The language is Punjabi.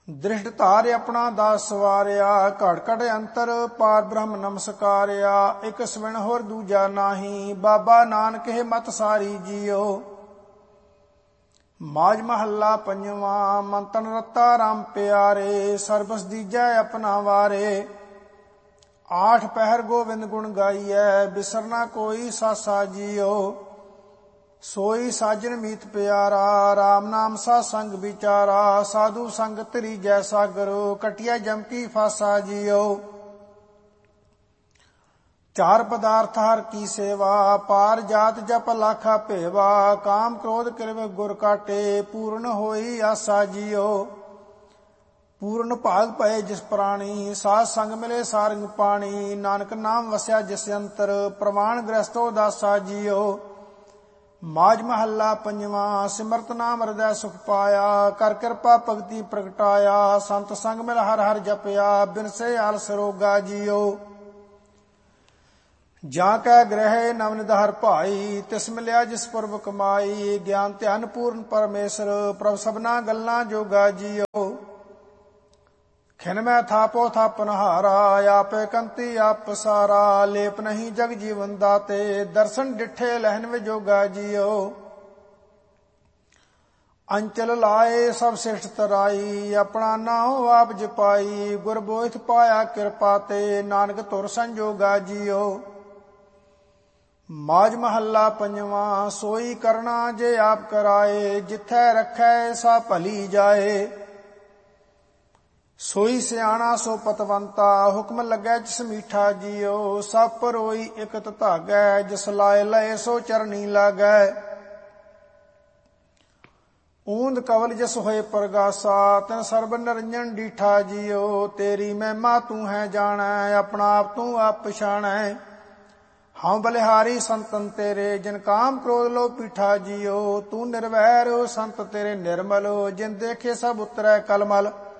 ਦ੍ਰਿਸ਼ਟ ਧਾਰ ਆਪਣਾ ਦਾਸ ਸਵਾਰਿਆ, ਘੜ ਘੜ ਅੰਤਰ ਪਾਰ ਬ੍ਰਹਮ ਨਮਸਕਾਰਿਆ। ਇਕ ਸਵਿਣ ਹੋਰ ਦੂਜਾ ਨਾਹੀ, ਬਾਬਾ ਨਾਨਕ ਹੈ ਮਤ ਸਾਰੀ ਜੀਓ। ਮਾਝ ਮਹੱਲਾ ਪੰਜਵਾਂ। ਮੰਤਨ ਰਤਾ ਰਾਮ ਪਿਆਰੇ, ਸਰਬਸ ਦੀਜੈ ਆਪਣਾ ਵਾਰੇ। ਆਠ ਪਹਿਰ ਗੋਵਿੰਦ ਗੁਣ ਗਾਈਐ, ਬਿਸਰਨਾ ਕੋਈ ਸਾਸਾ ਜੀਓ। ਸੋਈ ਸਾਜਨ ਮੀਤ ਪਿਆਰਾ, ਰਾਮ ਨਾਮ ਸਾ ਸੰਗ ਵਿਚਾਰਾ। ਸਾਧੂ ਸੰਗ ਤਰੀਜੈ ਸਾਗਰੋ, ਕਟਿਆ ਜਮ ਕੀ ਫਾਸਾ ਜੀਓ। ਚਾਰ ਪਦਾਰਥ ਹਰ ਕੀ ਸੇਵਾ, ਪਾਰ ਜਾਤ ਜਪ ਲਾਖਾ ਭੇਵਾ। ਕਾਮ ਕ੍ਰੋਧ ਕਿਰਵ ਗੁਰ ਕਾਟੇ, ਪੂਰਨ ਹੋਈ ਆਸਾ ਜੀਓ। ਪੂਰਨ ਭਾਗ ਪਏ ਜਿਸ ਪ੍ਰਾਣੀ, ਸਾਧ ਸੰਗ ਮਿਲੇ ਸਾਰੰਗ ਪਾਣੀ। ਨਾਨਕ ਨਾਮ ਵਸਿਆ ਜਿਸ ਅੰਤਰ, ਪ੍ਰਮਾਣ ਗ੍ਰਸਤੋ ਦਾਸਾ ਜੀਓ। ਮਾਝ ਮਹੱਲਾ ਪੰਜਵਾਂ। ਸਿਮਰਤ ਨਾਮ ਹਿਰਦੈ ਸੁਖ ਪਾਇਆ, ਕਰ ਕਿਰਪਾ ਭਗਤੀ ਪ੍ਰਗਟਾਇਆ। ਸੰਤ ਸੰਗ ਮਿਲ ਹਰ ਹਰ ਜਪਿਆ, ਬਿਨਸੇ ਆਲਸ ਰੋਗਾ ਜੀਓ। ਜਾਂ ਕੈ ਗ੍ਰਹਿ ਨਵਨਿਧ ਹਰ ਭਾਈ, ਤਿਸ ਮਿਲਿਆ ਜਿਸ ਪੁਰਬ ਕਮਾਈ। ਗਿਆਨ ਧਿਆਨ ਪੂਰਨ ਪਰਮੇਸ਼ਰ, ਪ੍ਰਭ ਸਭਨਾ ਗੱਲਾਂ ਜੋਗਾ ਜੀਓ। ਖਿਨ ਮੈਂ ਥਾਪੋ ਥਾਪਨ ਹਾਰਾ, ਆਪੇ ਕੰਤੀ ਆਪ ਸਾਰਾ। ਲੇਪ ਨਹੀਂ ਜਗ ਜੀਵਨ ਦਾਤੇ, ਦਰਸ਼ਨ ਡਿਠੇ ਲਹਿਨ ਵਿਜੋਗਾ ਜੀਓ। ਅੰਚਲ ਲਾਏ ਸਭ ਸਿਸ਼ਟ ਤਰਾਈ, ਆਪਣਾ ਨਾਉ ਆਪ ਜਪਾਈ। ਗੁਰ ਬੋਇਥ ਪਾਇਆ ਕਿਰਪਾ ਤੇ, ਨਾਨਕ ਧੁਰ ਸੰਜੋਗਾ ਜੀਓ। ਮਾਝ ਮਹੱਲਾ ਪੰਜਵਾਂ। ਸੋਈ ਕਰਨਾ ਜੇ ਆਪ ਕਰਾਏ, ਜਿੱਥੈ ਰੱਖੈ ਸਾ ਭਲੀ ਜਾਏ। ਸੋਈ ਸਿਆਣਾ ਸੋ ਪਤਵੰਤਾ, ਹੁਕਮ ਲੱਗੈ ਜਿਸ ਮੀਠਾ ਜੀਓ। ਸਭ ਪਰੋਈ ਇਕਤ ਧਾਗੈ, ਜਿਸ ਲਾਏ ਲਏ ਸੋ ਚਰਨੀ ਲਾਗੈ। ਊਂਦ ਕਵਲ ਜਿਸ ਹੋਏ ਪ੍ਰਗਾਸਾ, ਤਿਨ ਸਰਬ ਨਿਰੰਜਨ ਡੀਠਾ ਜੀਓ। ਤੇਰੀ ਮਹਿਮਾ ਤੂੰ ਹੈ ਜਾਣੈ, ਆਪਣਾ ਆਪ ਤੂੰ ਆਪ ਪਛਾਣੈ। ਹਉ ਬਲਿਹਾਰੀ ਸੰਤਨ ਤੇਰੇ, ਜਿਨ ਕਾਮ ਕ੍ਰੋਧ ਲੋ ਪੀਠਾ ਜੀਓ। ਤੂੰ ਨਿਰਵੈਰ ਸੰਤ ਤੇਰੇ ਨਿਰਮਲ, ਜਿਨ ਦੇਖੇ ਸਭ ਉਤਰੈ ਕਲਮਲ।